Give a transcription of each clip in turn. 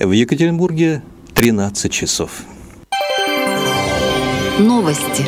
В Екатеринбурге 13 часов. Новости.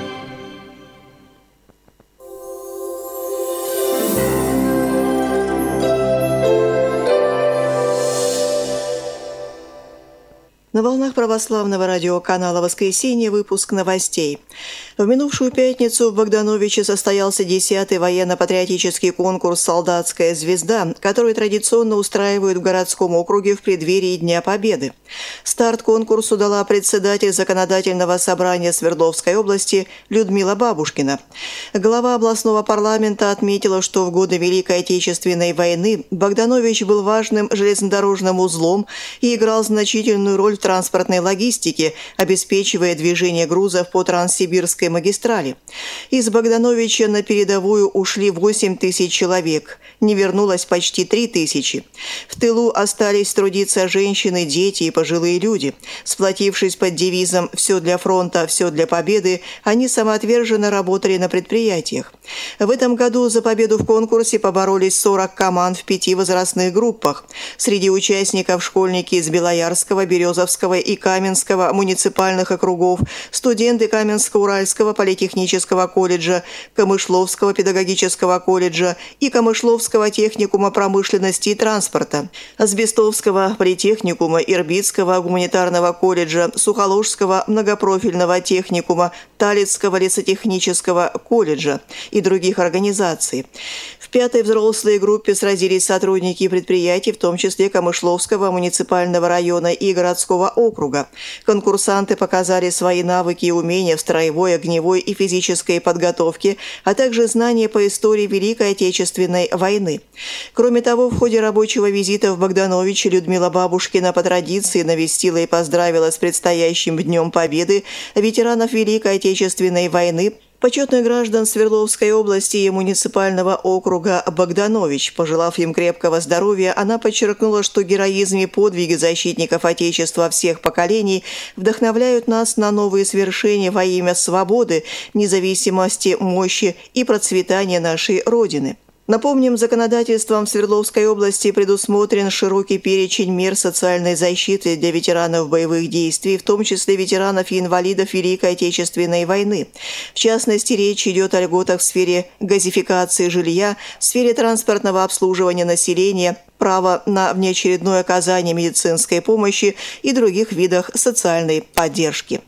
На волнах православного радиоканала «Воскресенье» выпуск новостей. В минувшую пятницу в Богдановиче состоялся 10-й военно-патриотический конкурс «Солдатская звезда», который традиционно устраивают в городском округе в преддверии Дня Победы. Старт конкурсу дала председатель Законодательного собрания Свердловской области Людмила Бабушкина. Глава областного парламента отметила, что в годы Великой Отечественной войны Богданович был важным железнодорожным узлом и играл значительную роль в транспортной логистике, обеспечивая движение грузов по Транссибирской магистрали. Из Богдановича на передовую ушли 8 тысяч человек, не вернулось почти 3 тысячи. В тылу остались трудиться женщины, дети и пожилые люди. Сплотившись под девизом «Все для фронта, все для победы», они самоотверженно работали на предприятиях. В этом году за победу в конкурсе поборолись 40 команд в 5 возрастных группах. Среди участников школьники из Белоярского, Березовского и Каменского муниципальных округов, студенты Каменско-Уральского политехнического колледжа, Камышловского педагогического колледжа и Камышловского техникума промышленности и транспорта, Асбестовского политехникума, Ирбитского гуманитарного колледжа, Сухоложского многопрофильного техникума, Талицкого лесотехнического колледжа и других организаций. В 5-й взрослой группе сразились сотрудники предприятий, в том числе Камышловского муниципального района и городского округа. Конкурсанты показали свои навыки и умения в строевой, огневой и физической подготовке, а также знания по истории Великой Отечественной войны. Кроме того, в ходе рабочего визита в Богданович Людмила Бабушкина по традиции навестила и поздравила с предстоящим Днем Победы ветеранов Великой Отечественной войны, почетных граждан Свердловской области и муниципального округа Богданович. Пожелав им крепкого здоровья, она подчеркнула, что героизм и подвиги защитников Отечества всех поколений вдохновляют нас на новые свершения во имя свободы, независимости, мощи и процветания нашей Родины. Напомним, законодательством Свердловской области предусмотрен широкий перечень мер социальной защиты для ветеранов боевых действий, в том числе ветеранов и инвалидов Великой Отечественной войны. В частности, речь идет о льготах в сфере газификации жилья, в сфере транспортного обслуживания населения, право на внеочередное оказание медицинской помощи и других видах социальной поддержки.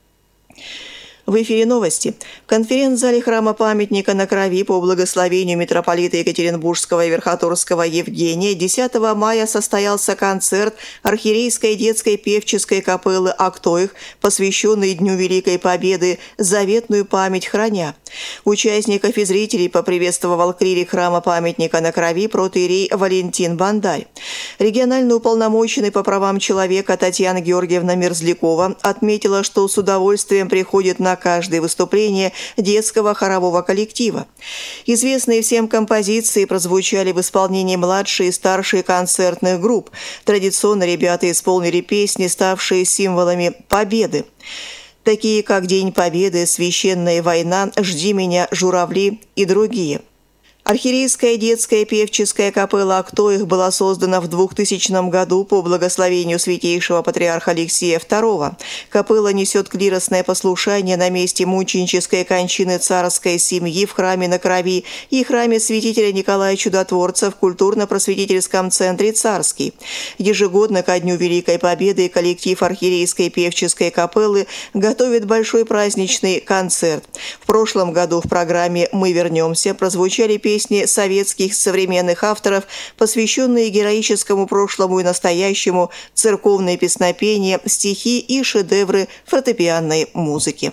В эфире новости. В конференц-зале храма-памятника на Крови по благословению митрополита Екатеринбургского и Верхотурского Евгения 10 мая состоялся концерт архиерейской детской певческой капеллы «Актоих», посвященный Дню Великой Победы «Заветную память храня». Участников и зрителей поприветствовал клирик храма-памятника на Крови протоиерей Валентин Бандарь. Регионально уполномоченный по правам человека Татьяна Георгиевна Мерзлякова отметила, что с удовольствием приходит на каждое выступление детского хорового коллектива. Известные всем композиции прозвучали в исполнении младшей и старшей концертных групп. Традиционно ребята исполнили песни, ставшие символами победы, такие как «День Победы», «Священная война», «Жди меня, журавли» и другие. Архиерейская детская певческая капелла «Актоих» была создана в 2000 году по благословению святейшего патриарха Алексия II. Капелла несет клиросное послушание на месте мученической кончины царской семьи в храме на Крови и храме святителя Николая Чудотворца в культурно-просветительском центре «Царский». Ежегодно ко Дню Великой Победы коллектив архиерейской певческой капеллы готовит большой праздничный концерт. В прошлом году в программе «Мы вернемся» прозвучали песни советских современных авторов, посвященные героическому прошлому и настоящему, церковные песнопения, стихи и шедевры фортепианной музыки.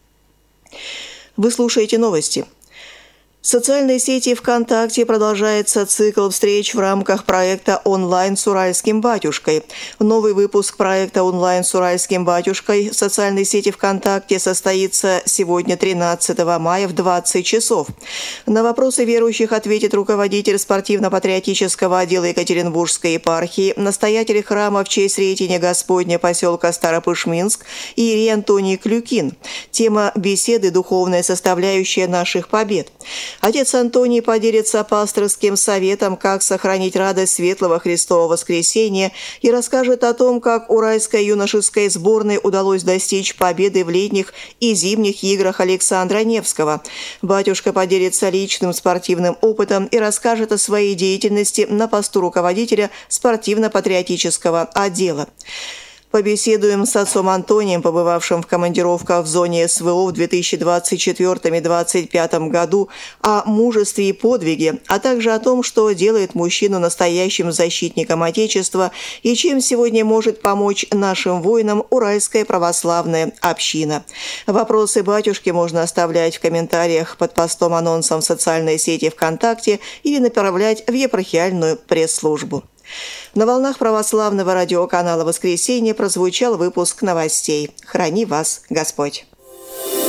Вы слушаете новости. В социальной сети ВКонтакте продолжается цикл встреч в рамках проекта «Онлайн с Уральским батюшкой». Новый выпуск проекта «Онлайн с Уральским батюшкой» в социальной сети ВКонтакте состоится сегодня, 13 мая, в 20 часов. На вопросы верующих ответит руководитель спортивно-патриотического отдела Екатеринбургской епархии, настоятель храма в честь Сретения Господня поселка Старопышминск иерей Антоний Клюкин. Тема беседы «Духовная составляющая наших побед». Отец Антоний поделится пасторским советом, как сохранить радость светлого Христового воскресения, и расскажет о том, как уральской юношеской сборной удалось достичь победы в летних и зимних играх Александра Невского. Батюшка поделится личным спортивным опытом и расскажет о своей деятельности на посту руководителя спортивно-патриотического отдела. Побеседуем с отцом Антонием, побывавшим в командировках в зоне СВО в 2024-2025 году, о мужестве и подвиге, а также о том, что делает мужчину настоящим защитником Отечества и чем сегодня может помочь нашим воинам Уральская православная община. Вопросы батюшки можно оставлять в комментариях под постом-анонсом в социальной сети ВКонтакте или направлять в епархиальную пресс-службу. На волнах православного радиоканала «Воскресенье» прозвучал выпуск новостей. Храни вас Господь!